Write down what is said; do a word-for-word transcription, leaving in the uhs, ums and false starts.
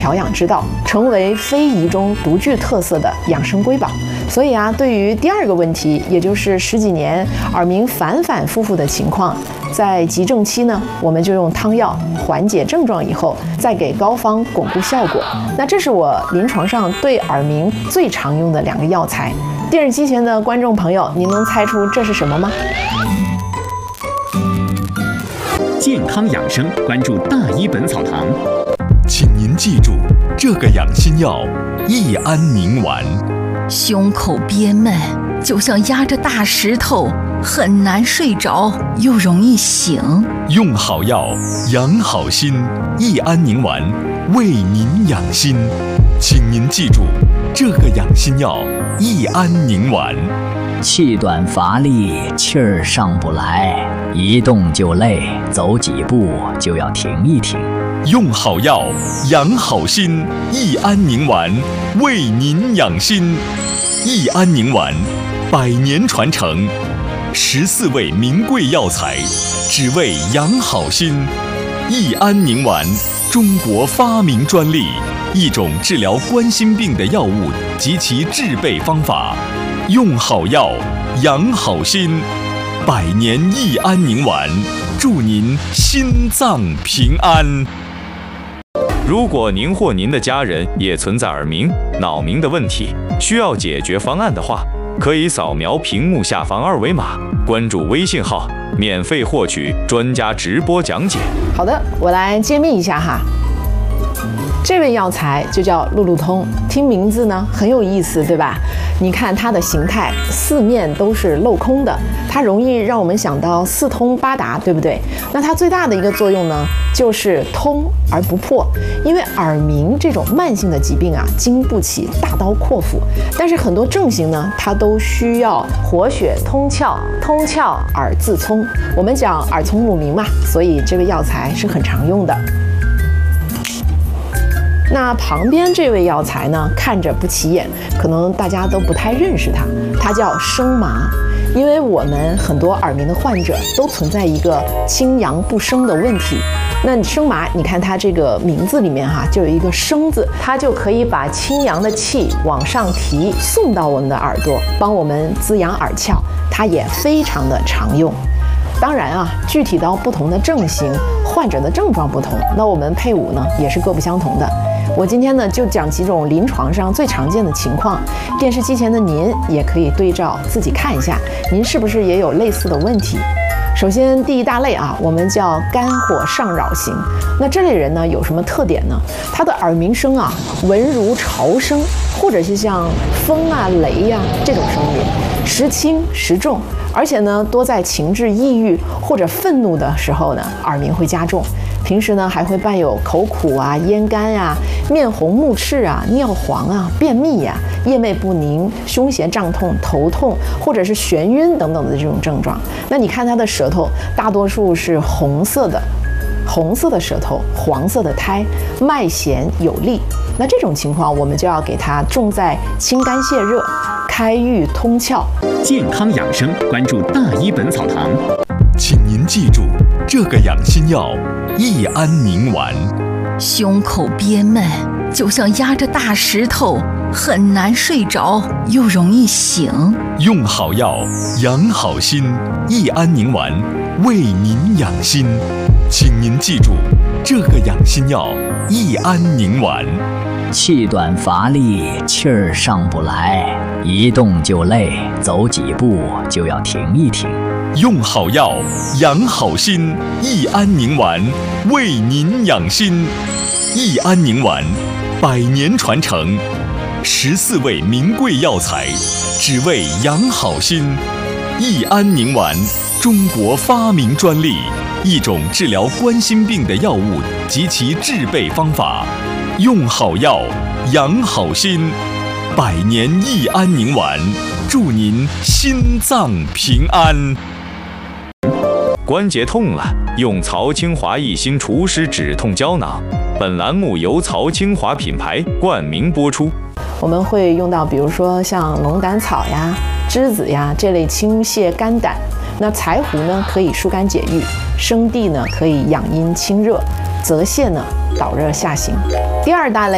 调养之道，成为非遗中独具特色的养生瑰宝。所以啊，对于第二个问题，也就是十几年耳鸣反反复复的情况，在急症期呢，我们就用汤药缓解症状以后，再给膏方巩固效果。那这是我临床上对耳鸣最常用的两个药材。电视机前的观众朋友，您能猜出这是什么吗？ 健康养生，关注大医本草堂。 请您记住，这个养心药益安宁丸。 胸口憋闷，就像压着大石头，很难睡着，又容易醒。 用好药，养好心，益安宁丸为您养心。请您记住，这个养心药益安宁丸。 气短乏力，气儿上不来，一动就累，走几步就要停一停。 用好药，养好心，益安宁丸为您养心。益安宁丸，百年传承，十四味名贵药材，只为养好心。益安宁丸，中国发明专利，一种治疗冠心病的药物及其制备方法。用好药，养好心，百年益安宁丸，祝您心脏平安。 如果您或您的家人也存在耳鸣、脑鸣的问题，需要解决方案的话，可以扫描屏幕下方二维码，关注微信号，免费获取专家直播讲解。 好的，我来揭秘一下哈。这味药材就叫路路通，听名字呢很有意思，对吧？你看它的形态，四面都是镂空的，它容易让我们想到四通八达，对不对？那它最大的一个作用呢，就是通而不破。因为耳鸣这种慢性的疾病啊，经不起大刀阔斧，但是很多症型呢，它都需要活血通窍，通窍耳自聪。我们讲耳聪目明嘛，所以这个药材是很常用的。那旁边这味药材呢，看着不起眼，可能大家都不太认识它，它叫生麻。因为我们很多耳鸣的患者都存在一个清阳不升的问题。那生麻，你看它这个名字里面哈，就有一个生字，它就可以把清阳的气往上提，送到我们的耳朵，帮我们滋养耳窍，它也非常的常用。当然啊，具体到不同的症型，患者的症状不同，那我们配伍呢也是各不相同的。我今天呢就讲几种临床上最常见的情况，电视机前的您也可以对照自己看一下，您是不是也有类似的问题。首先第一大类啊，我们叫肝火上扰型。那这类人呢有什么特点呢？他的耳鸣声啊闻如潮声，或者是像风啊雷呀、啊、这种声音，时轻时重，而且呢多在情志抑郁或者愤怒的时候呢耳鸣会加重。平时呢还会伴有口苦啊、咽干呀、啊、面红目赤啊、尿黄啊、便秘呀、啊、夜寐不宁、胸胁胀痛、头痛或者是眩晕等等的这种症状。那你看他的舌头大多数是红色的，红色的舌头，黄色的苔，脉弦有力。那这种情况我们就要给他重在清肝泻热、开郁通窍。 健康养生，关注大医本草堂。 请您记住，这个养心药益安宁丸。 胸口憋闷，就像压着大石头，很难睡着，又容易醒。 用好药，养好心，益安宁丸为您养心。请您记住，这个养心药益安宁丸。 气短乏力，气儿上不来，一动就累，走几步就要停一停。 用好药，养好心，益安宁丸为您养心。益安宁丸，百年传承，十四味名贵药材，只为养好心。益安宁丸，中国发明专利，一种治疗冠心病的药物及其制备方法。用好药，养好心，百年益安宁丸，祝您心脏平安。 关节痛了，用曹清华益心除湿止痛胶囊。本栏目由曹清华品牌冠名播出。 我们会用到，比如说像龙胆草呀、栀子呀这类清泻肝胆。那柴胡呢可以疏肝解郁，生地呢可以养阴清热，泽泻呢导热下行。第二大类